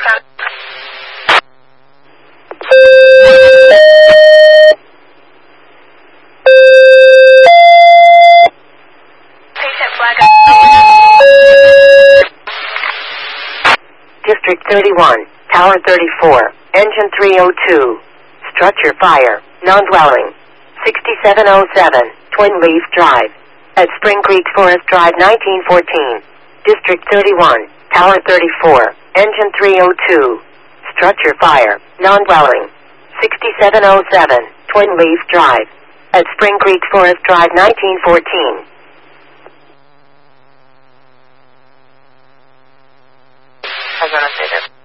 District 31, Tower 34, Engine 302. Structure fire, non-dwelling. 6707, Twin Leaf Drive. At Spring Creek Forest Drive 1914. District 31, Tower 34, Engine 302. Structure fire, non-dwelling. 6707, Twin Leaf Drive. At Spring Creek Forest Drive 1914. I'm gonna say that.